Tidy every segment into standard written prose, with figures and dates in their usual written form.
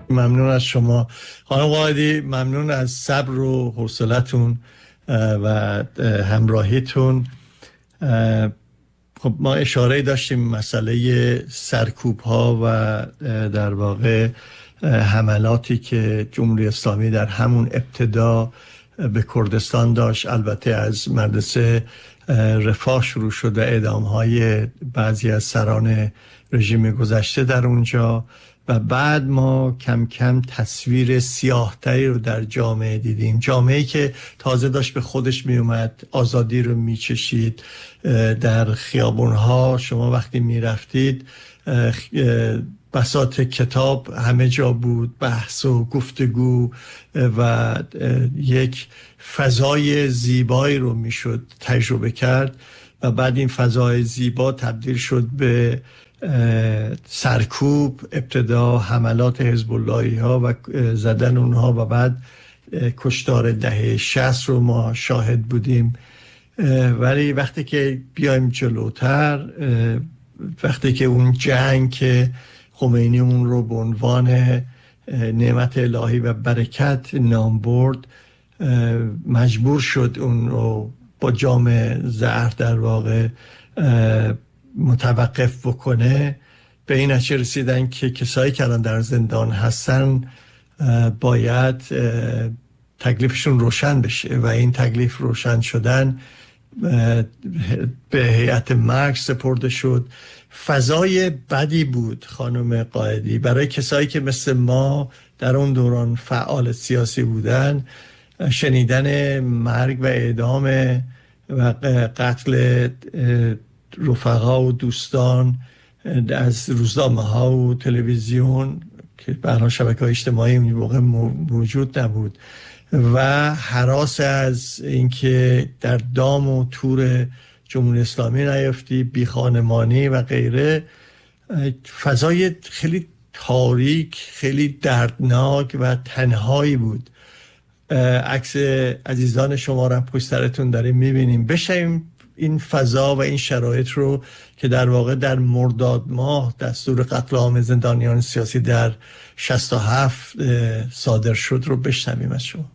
ممنون از شما خانم قائدی، ممنون از صبر و حوصلتون و همراهیتون. خب ما اشاره داشتیم مسئله سرکوب ها و در واقع حملاتی که جمهوری اسلامی در همون ابتدا به کردستان داشت، البته از مدرسه رفاه شروع شد و اعدام های بعضی از سران رژیم گذشته در اونجا و بعد ما کم کم تصویر سیاه‌تری رو در جامعه دیدیم، جامعه‌ای که تازه داشت به خودش می اومد، آزادی رو می چشید. در خیابون‌ها شما وقتی می رفتید بساط کتاب همه جا بود، بحث و گفتگو و یک فضای زیبایی رو می شد تجربه کرد و بعد این فضای زیبا تبدیل شد به سرکوب، ابتدا حملات حزب اللهی ها و زدن اونها و بعد کشتار دهه 60 رو ما شاهد بودیم. ولی وقتی که بیایم جلوتر، وقتی که اون جنگ که خمینی اون رو به عنوان نعمت الهی و برکت نام برد، مجبور شد اون رو با جام زهر در واقع متوقف بکنه، به این نتیجه رسیدن که کسایی که الان در زندان هستن باید تکلیفشون روشن بشه و این تکلیف روشن شدن به هیئت مرگ سپرده شد. فضای بدی بود خانم قائدی برای کسایی که مثل ما در اون دوران فعال سیاسی بودن. شنیدن مرگ و اعدام و قتل رفقا و دوستان از روزنامه ها و تلویزیون که برای شبکه‌های اجتماعی اون موقع موجود نبود و هراس از اینکه در دام و تور جمهوری اسلامی نیفتی، بی خانمانی و غیره، فضای خیلی تاریک، خیلی دردناک و تنهایی بود. عکس عزیزان شما را پشت سرتون داریم میبینیم. بشیم این فضا و این شرایط رو که در واقع در مرداد ماه دستور قتل عام زندانیان سیاسی در 67 صادر شد رو بشنویم از شما.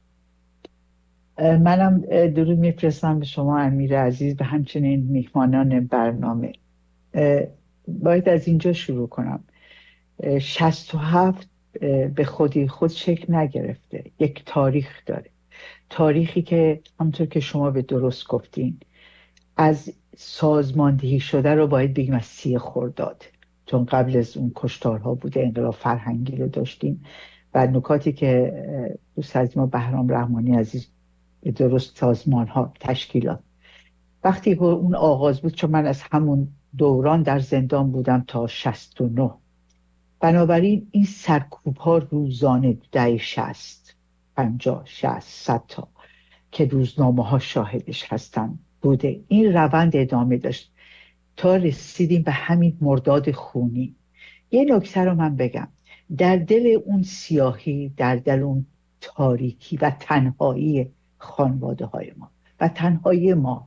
منم درود میفرستم به شما امیر عزیز و همچنین میهمانان برنامه. باید از اینجا شروع کنم. 67 به خودی خود شکل نگرفته، یک تاریخ داره، تاریخی که همونطور که شما به درست گفتین از سازماندهی شده رو باید بگیم از 30 خرداد، چون قبل از اون کشتارها بوده، انقلاب فرهنگی رو داشتیم و نکاتی که دوست از ما بهرام رحمانی عزیز به درست سازمان ها، تشکیلات، وقتی اون آغاز بود، چون من از همون دوران در زندان بودم تا 69، بنابراین این سرکوب ها روزانه دهه 60 50 60 100 تا که روزنامه ها شاهدش هستن بوده، این روند ادامه داشت تا رسیدیم به همین مرداد خونی. یه نکته رو من بگم، در دل اون سیاهی، در دل اون تاریکی و تنهایی خانواده های ما و تنهایی ما،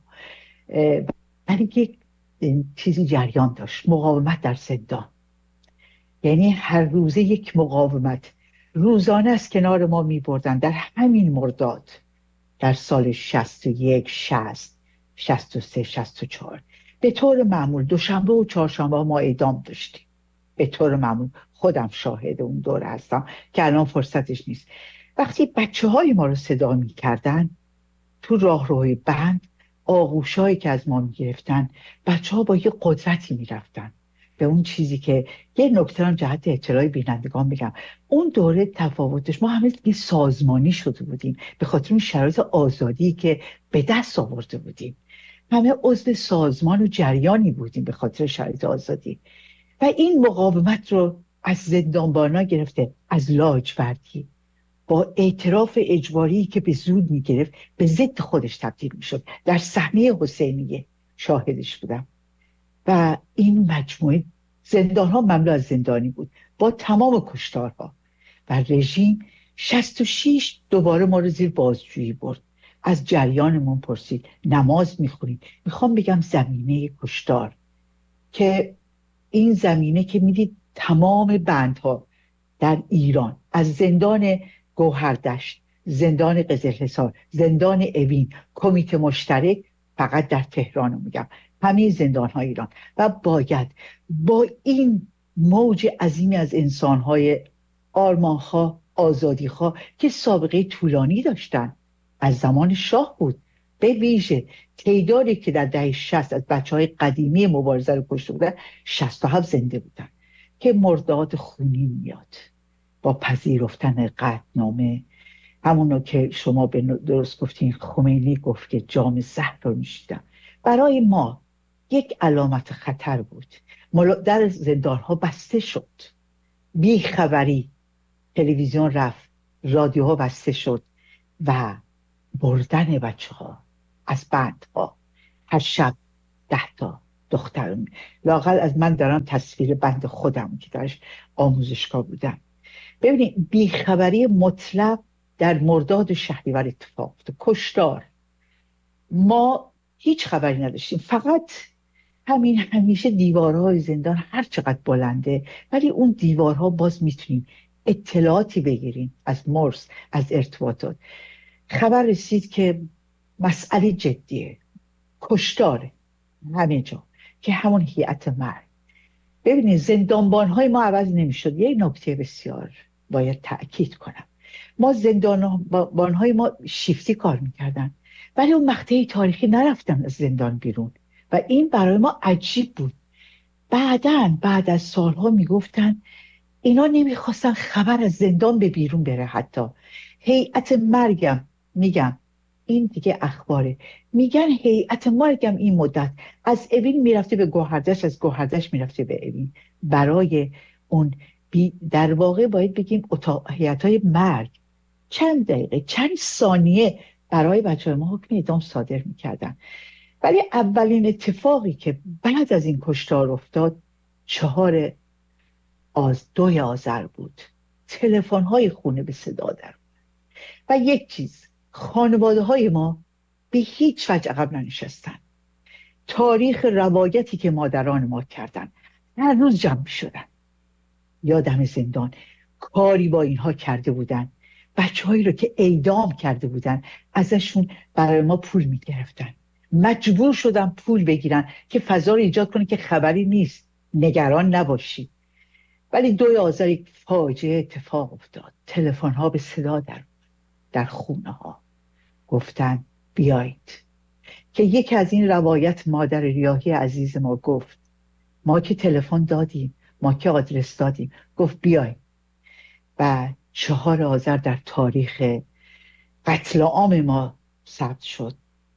ولی یک چیزی جریان داشت، مقاومت در زندان. یعنی هر روزه یک مقاومت روزانه از کنار ما می بردن. در همین مرداد در سال 61 60 63 64 به طور معمول دوشنبه و چهارشنبه ما اعدام داشتیم. به طور معمول خودم شاهد اون دوره هستم که الان فرصتش نیست. وقتی بچه های ما رو صدا می کردن تو راهروهای بند، آغوشایی که از ما می گرفتن، بچه ها با یه قدرتی می رفتن به اون چیزی که یه نکته هم جهت اطلاع بینندگان بگم، اون دوره تفاوتش، ما همه دیگه سازمانی شده بودیم به خاطر اون شرایط آزادی که به دست آورده بودیم، همه عضو سازمان و جریانی بودیم به خاطر شرایط آزادی. و این مقاومت رو از زندانبانا گرفته، از لاجوردی با اعتراف اجباری که به زور میگرفت به ضد خودش تبدیل میشد. در صحنه حسینیه شاهدش بودم و این مجموعه زندان ها مملو از زندانی بود با تمام کشتارها و رژیم 66 دوباره ما رو زیر بازجویی برد، از جریانمون پرسید نماز میخونید. میخوام بگم زمینه کشتار که این زمینه که میدید تمام بندها در ایران، از زندان گوهردشت، زندان قزلحصار، زندان اوین، کمیته مشترک، فقط در تهران رو میگم، همه زندان های ایران. و باید با این موج عظیمی از انسان های آرمانخواه، آزادیخواه که سابقه طولانی داشتن، از زمان شاه بود، به ویژه تعدادی که در دهه 60 از بچه‌های قدیمی مبارزه رو کشته بودن، 67 زنده بودن، که مرداد خونین میاد با پذیرفتن قطعنامه. همونو که شما به درست گفتین، خمینی گفت که جام زهر رو میشیدم. برای ما یک علامت خطر بود. در زندان ها بسته شد، بیخبری، تلویزیون رفت، رادیوها بسته شد و بردن بچه ها از بندها، هر شب 10 تا دختر، لااقل از من دارم تصویر بند خودم که درش آموزشگاه بودم. ببینید بیخبری مطلق در مرداد و شهریور اتفاق افتاد، کشتار. ما هیچ خبری نداشتیم، فقط همیشه دیوارهای زندان هر چقدر بلنده، ولی اون دیوارها باز میتونیم اطلاعاتی بگیریم از مرز، از ارتباطات. خبر رسید که مسئله جدیه، کشتاره همه جا، که همون هیئت مرگ. ببینید زندانبانهای ما عوض نمیشد. یه نکته بسیار باید تأکید کنم، ما زندانبانهای ما شیفتی کار میکردن، ولی اون مقطع تاریخی نرفتن از زندان بیرون و این برای ما عجیب بود. بعد از سالها میگفتن اینا نمیخواستن خبر از زندان به بیرون بره. حتی هیئت مرگم، میگم این دیگه اخباره، میگن هیئت مرگم این مدت از اوین میرفته به گوهردشت، از گوهردشت میرفته به اوین برای اون در واقع باید بگیم هیئت‌های مرگ چند دقیقه، چند ثانیه برای بچه ما حکم اعدام صادر میکردن. ولی اولین اتفاقی که بعد از این کشتار افتاد 2 آذر بود. تلفن‌های خونه به صدا در و یک چیز، خانواده های ما به هیچ وجه عقب ننشستن. تاریخ روایتی که مادران ما کردن، هر روز جمع شدن یا دم زندان کاری با اینها کرده بودن، بچه‌هایی رو که اعدام کرده بودن ازشون برای ما پول میگرفتن، مجبور شدن پول بگیرن که فضا رو ایجاد کنه که خبری نیست، نگران نباشید. ولی 2 آذر یک فاجعه اتفاق افتاد. تلفن ها به صدا در خونه ها گفتن بیایید، که یکی از این روایت مادر ریاحی عزیز ما گفت ما که تلفن دادیم، ما که آدرس دادیم، گفت بیایید. و 4 آذر در تاریخ قتل عام ما ثبت شد.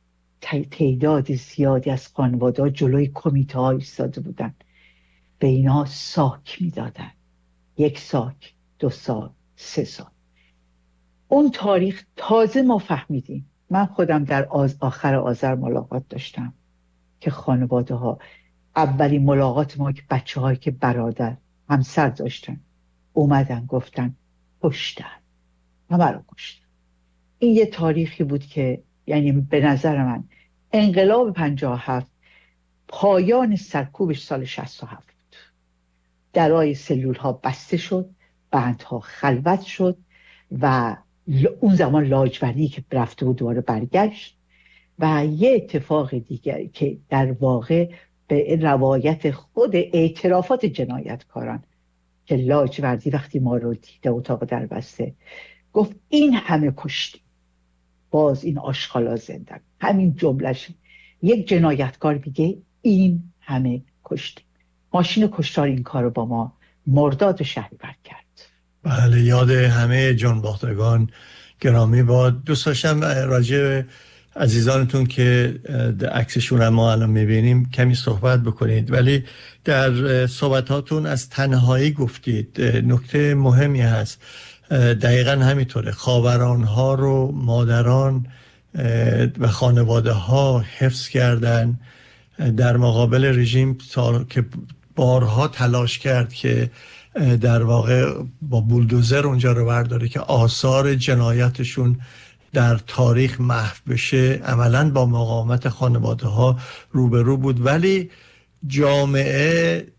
تعداد زیادی از خانواده جلوی کمیته ها ایستاده بودن، به اینا ساک میدادن، 1 ساک، 2 سال، 3 سال. اون تاریخ تازه ما فهمیدیم. من خودم در آخر آذر ملاقات داشتم که خانواده ها، اولین ملاقات ما که بچه هایی که برادر همسر داشتن اومدن گفتن کشتن، همه رو کشتن. این یه تاریخی بود که یعنی به نظر من انقلاب 57 پایان سرکوبش سال 67 بود. درای سلول ها بسته شد، بندها خلوت شد و اون زمان لاجوردی که رفته بود دوباره برگشت. و یه اتفاق دیگری که در واقع به روایت خود اعترافات جنایتکاران که لاجوردی وقتی ما رو دیده اتاق در بسته گفت این همه کشتیم، باز این آشغالا زندن، همین جملهش یک جنایتکار میگه این همه کشتیم. ماشین کشتار این کار رو با ما مرداد و شهریور کرد. بله، یاد همه جانباختگان گرامی باد. دوست داشتم راجع عزیزانتون که عکسشون هم ما الان میبینیم کمی صحبت بکنید، ولی در صحبتاتون از تنهایی گفتید. نکته مهمی هست، دقیقا همینطوره. خاورانها رو مادران و خانواده ها حفظ کردن در مقابل رژیم که بارها تلاش کرد که در واقع با بولدوزر اونجا رو برداره که آثار جنایتشون در تاریخ محو بشه. عملاً با مقاومت خانواده ها روبرو بود، ولی جامعه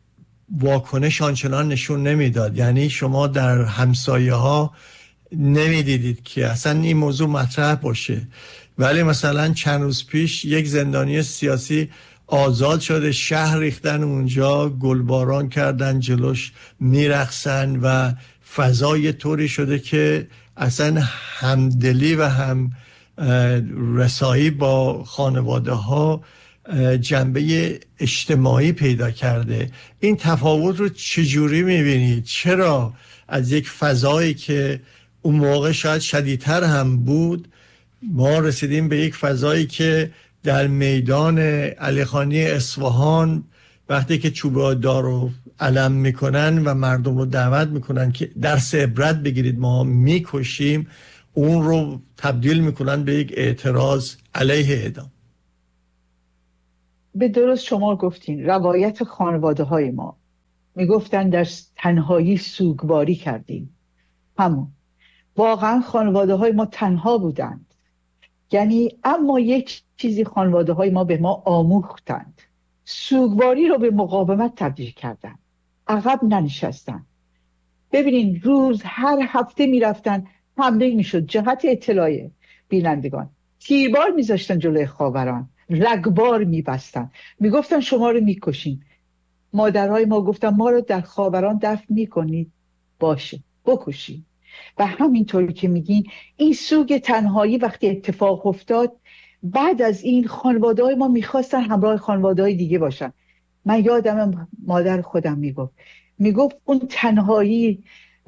واکنش آنچنان نشون نمیداد. یعنی شما در همسایه ها نمیدیدید که اصلا این موضوع مطرح باشه. ولی مثلا چند روز پیش یک زندانی سیاسی آزاد شده، شهر ریختن اونجا، گلباران کردن جلوش، میرقصن و فضای طوری شده که اصلا همدلی و هم رسایی با خانواده ها جنبه اجتماعی پیدا کرده. این تفاوت رو چجوری میبینید؟ چرا از یک فضایی که اون موقع شاید شدیدتر هم بود ما رسیدیم به یک فضایی که در میدان علیخانی اصفهان وقتی که چوبه دار رو علم میکنن و مردم رو دعوت میکنن که درس عبرت بگیرید ما میکشیم، اون رو تبدیل میکنن به یک اعتراض علیه اعدام. به درست شما گفتین. روایت خانواده های ما میگفتن در تنهایی سوگواری کردیم. همون واقعا خانواده های ما تنها بودند. یعنی اما یک چیزی خانواده های ما به ما آموختند: سوگواری رو به مقاومت تبدیل کردن، عقب ننشستن. ببینین هر هفته میرفتن، حمله میشد، جهت اطلاع بینندگان تیربار میذاشتن جلوی خاوران، رگبار میبستن، میگفتن شما رو میکشیم. مادرهای ما گفتن ما رو در خاوران دفن میکنید، باشه بکشید. و همینطوری که میگین این سوگ تنهایی وقتی اتفاق افتاد، بعد از این خانواده های ما میخواستن همراه خانواده های دیگه باشن. من یادم مادر خودم میگفت اون تنهایی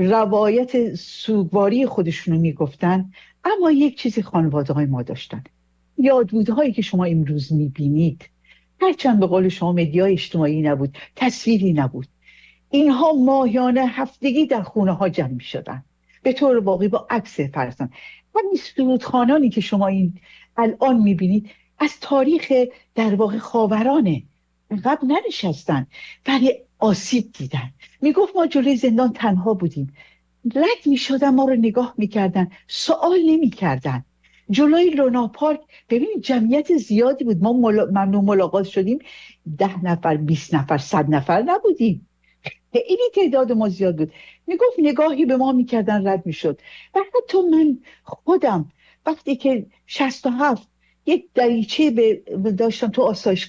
روایت سوگواری خودشونو میگفتن، اما یک چیزی خانواده های ما داشتن: یادبودهایی که شما امروز میبینید، هرچند به قول شما مدیای اجتماعی نبود، تصویری نبود، اینها ماهیانه هفتگی در خونه ها جمع شدن، به طور واقعی با عکس فرزند. همین سرودخوانانی که شما این الان میبینید از تاریخ در واقع خاورانه. قبل ننشستن ولی آسیب دیدن. میگفت ما جلوی زندان تنها بودیم، رد میشدن، ما رو نگاه میکردن، سوال نمیکردن. جلوی لونا پارک ببینید جمعیت زیادی بود، ما ممنوع ملاقات شدیم، 10 نفر 20 نفر 100 نفر نبودیم، خیلی تعداد ما زیاد بود. میگفت نگاهی به ما میکردن رد میشد. و حتی من خودم وقتی که 67 یک دریچه داشتم تو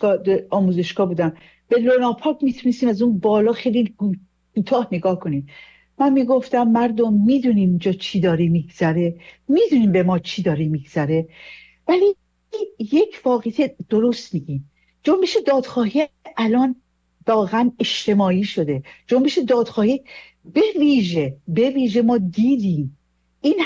آموزشگاه بودم، به لونا پارک میتونستیم از اون بالا خیلی کوتاه نگاه کنیم. من میگفتم مردم میدونیم اینجا چی داره میگذره، میدونیم به ما چی داره میگذره. ولی یک واقعیت درست میگیم: جنبش دادخواهی الان واقعا اجتماعی شده. جنبش دادخواهی به ویژه ما دیدیم این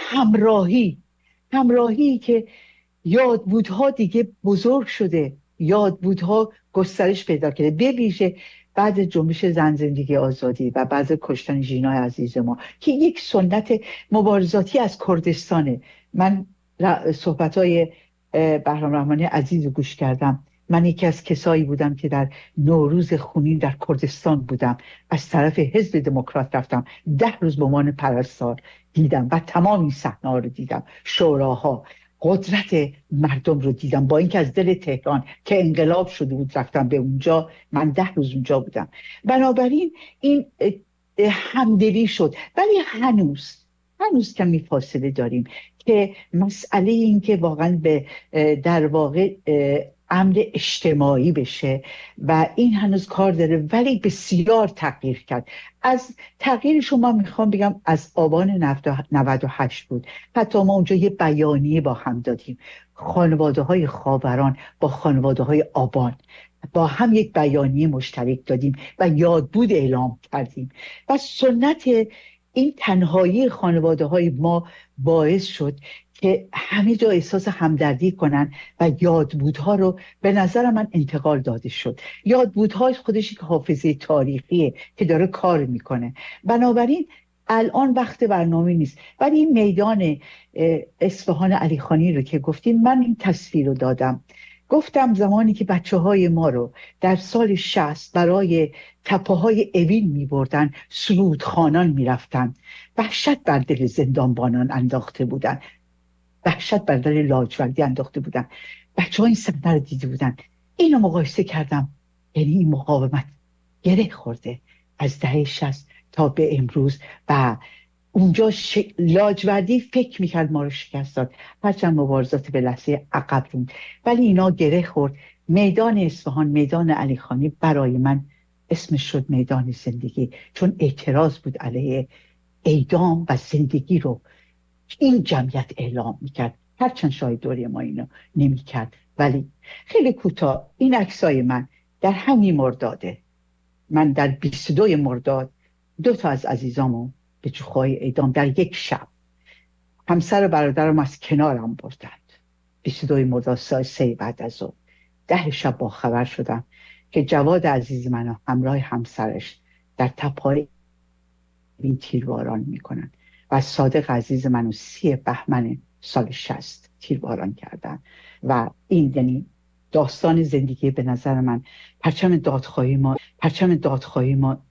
همراهی که یادبودها دیگه بزرگ شده، یادبودها گسترش پیدا کرده، به ویژه بعد جنبش زن زندگی آزادی و بعد کشتن ژینا عزیز ما که یک سنت مبارزاتی از کردستانه. من صحبت‌های بهرام رحمانی عزیز رو گوش کردم. من یکی از کسایی بودم که در نوروز خونین در کردستان بودم، از طرف حزب دموکرات رفتم، 10 روز به عنوان پرستار دیدم و تمام این صحنه‌ها رو دیدم، شوراها، قدرت مردم رو دیدم. با اینکه از دل تهران که انقلاب شده بود رفتم به اونجا، من 10 روز اونجا بودم. بنابراین این همدلی شد. ولی هنوز کمی فاصله داریم که مسئله این که واقعا به در واقع امر اجتماعی بشه و این هنوز کار داره، ولی بسیار تغییر کرد. از تغییر شما میخوام بگم از آبان 98 بود. حتی ما اونجا یه بیانیه با هم دادیم، خانواده های خاوران با خانواده های آبان با هم یک بیانیه مشترک دادیم و یادبود اعلام کردیم. و سنت این تنهایی خانواده های ما باعث شد که همه جا احساس همدردی کنن و یادبودها رو به نظر من انتقال داده شد. یادبودها خودش یک حافظه تاریخیه که داره کار میکنه. بنابراین الان وقت برنامه نیست. ولی این میدان اصفهان علیخانی رو که گفتیم، من این تصویر رو دادم. گفتم زمانی که بچه‌های ما رو در سال 60 برای تپه‌های اوین می‌بردن، سرودخوانان می‌رفتن، وحشت بر دل زندانبانان انداخته بودن، وحشت بر دل لاجوردی انداخته بودن. بچه‌ها این صحنه رو دیده بودن. اینو مقایسه کردم، یعنی این مقاومت گره خورده، از دهه 60 تا به امروز و اونجا لاجوردی فکر میکرد ما رو شکست داد، هرچند مبارزات به لحظه عقب روند، ولی اینا گره خورد. میدان اصفهان، میدان علی خانی، برای من اسمش شد میدان زندگی، چون اعتراض بود علیه اعدام و زندگی رو این جمعیت اعلام میکرد، هرچند شاید دوره ما اینو نمیکرد. ولی خیلی کوتاه، این عکسای من در همین مرداده، من در 22 مرداد 2 تا از عزیزامو به جوخای اعدام در یک شب، همسر و برادرم از کنارم بردند. 22 مرداد ساعت 3 بعد از ظهر 10 شب با خبر شدم که جواد عزیز منو همراه همسرش در تپه‌های این تیرباران میکنن و صادق عزیز منو 30 بهمن سال 60 تیرباران کردن. و این یعنی داستان زندگی به نظر من. پرچم دادخواهی ما